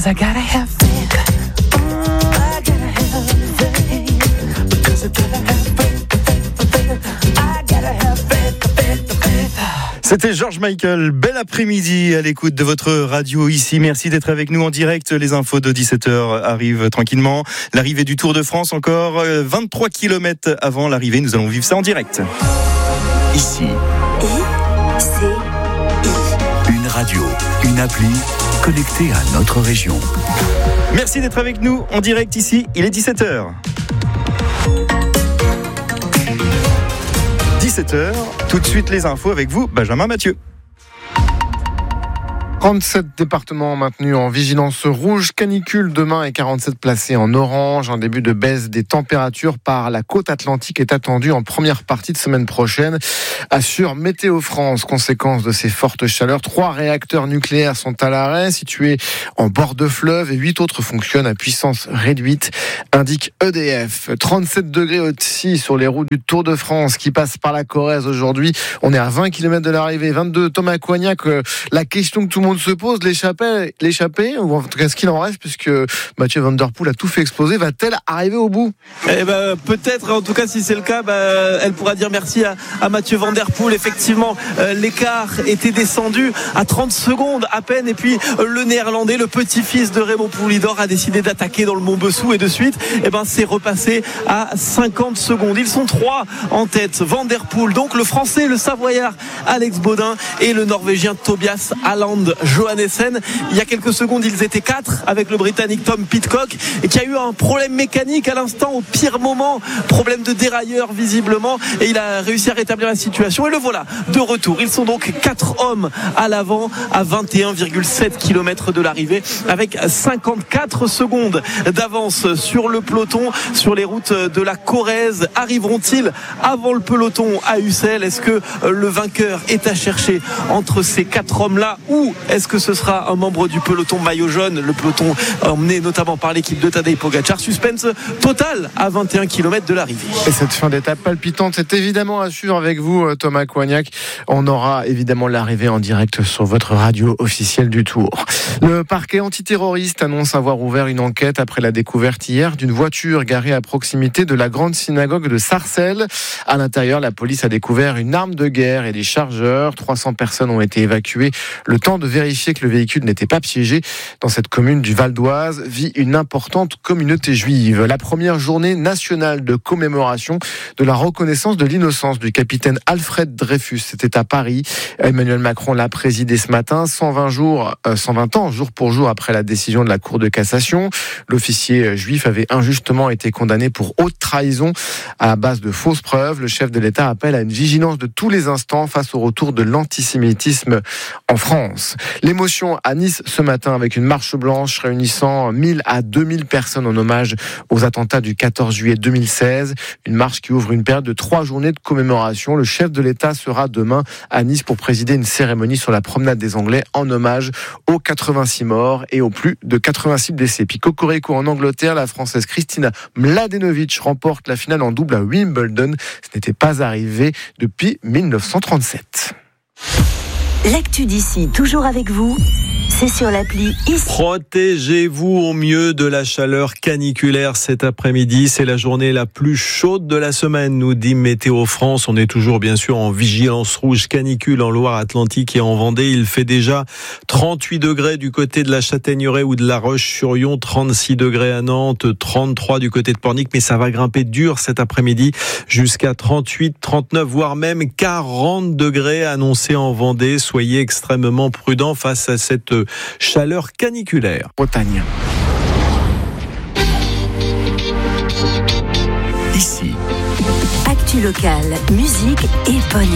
'cause I gotta have faith. I gotta have faith. Because I gotta have faith. I gotta have faith. C'était George Michael. Bel après-midi à l'écoute de votre radio ici. Merci d'être avec nous en direct. Les infos de 17h arrivent tranquillement. L'arrivée du Tour de France encore 23 km avant l'arrivée. Nous allons vivre ça en direct. Ici, une radio, une appli connectée à notre région. Merci d'être avec nous en direct ici. Il est 17h. 17h, tout de suite les infos avec vous, Benjamin Mathieu. 37 départements maintenus en vigilance rouge, canicule demain et 47 placés en orange. Un début de baisse des températures par la côte atlantique est attendu en première partie de semaine prochaine, assure Météo France. Conséquence de ces fortes chaleurs, 3 réacteurs nucléaires sont à l'arrêt, situés en bord de fleuve, et 8 autres fonctionnent à puissance réduite, indique EDF. 37 degrés aussi sur les routes du Tour de France qui passe par la Corrèze aujourd'hui. On est à 20 km de l'arrivée. 22, Thomas Coignac, la question que tout le monde se pose, l'échappée, ou en tout cas ce qu'il en reste, puisque Mathieu Van Der Poel a tout fait exploser, va-t-elle arriver au bout ? Peut-être, en tout cas si c'est le cas, elle pourra dire merci à Mathieu Van Der Poel. Effectivement, l'écart était descendu à 30 secondes à peine, et puis le néerlandais, le petit-fils de Raymond Poulidor, a décidé d'attaquer dans le Mont-Bessou, et de suite c'est repassé à 50 secondes. Ils sont 3 en tête, Van Der Poel, donc le français, le savoyard Alex Baudin, et le norvégien Tobias Haaland Johannessen. Il y a quelques secondes, ils étaient 4 avec le britannique Tom Pidcock, et qui a eu un problème mécanique à l'instant, au pire moment, problème de dérailleur visiblement, et il a réussi à rétablir la situation, et le voilà de retour. Ils sont donc 4 hommes à l'avant à 21,7 km de l'arrivée, avec 54 secondes d'avance sur le peloton, sur les routes de la Corrèze. Arriveront-ils avant le peloton à Ussel ? Est-ce que le vainqueur est à chercher entre ces 4 hommes-là, ou est-ce que ce sera un membre du peloton maillot jaune, le peloton emmené notamment par l'équipe de Tadej Pogačar? Suspense total à 21 km de l'arrivée. Et cette fin d'étape palpitante, c'est évidemment à suivre avec vous, Thomas Coignac. On aura évidemment l'arrivée en direct sur votre radio officielle du Tour. Le parquet antiterroriste annonce avoir ouvert une enquête après la découverte hier d'une voiture garée à proximité de la grande synagogue de Sarcelles. À l'intérieur, la police a découvert une arme de guerre et des chargeurs. 300 personnes ont été évacuées. Le temps de vérifier que le véhicule n'était pas piégé. Dans cette commune du Val d'Oise vit une importante communauté juive. La première journée nationale de commémoration de la reconnaissance de l'innocence du capitaine Alfred Dreyfus, c'était à Paris. Emmanuel Macron l'a présidé ce matin, 120 ans, jour pour jour après la décision de la Cour de cassation. L'officier juif avait injustement été condamné pour haute trahison à la base de fausses preuves. Le chef de l'État appelle à une vigilance de tous les instants face au retour de l'antisémitisme en France. L'émotion à Nice ce matin avec une marche blanche réunissant 1000 à 2000 personnes en hommage aux attentats du 14 juillet 2016. Une marche qui ouvre une période de 3 journées de commémoration. Le chef de l'État sera demain à Nice pour présider une cérémonie sur la promenade des Anglais en hommage aux 86 morts et aux plus de 86 blessés. Puis cocorico en Angleterre, la Française Kristina Mladenovic remporte la finale en double à Wimbledon. Ce n'était pas arrivé depuis 1937. L'actu d'ici, toujours avec vous, c'est sur l'appli ici. Protégez-vous au mieux de la chaleur caniculaire cet après-midi. C'est la journée la plus chaude de la semaine, nous dit Météo France. On est toujours bien sûr en vigilance rouge canicule en Loire-Atlantique et en Vendée. Il fait déjà 38 degrés du côté de la Châtaigneraie ou de la Roche-sur-Yon, 36 degrés à Nantes, 33 du côté de Pornic, mais ça va grimper dur cet après-midi jusqu'à 38, 39, voire même 40 degrés annoncés en Vendée. Soyez extrêmement prudents face à cette chaleur caniculaire. Bretagne. Ici. Actu locale, musique et bonne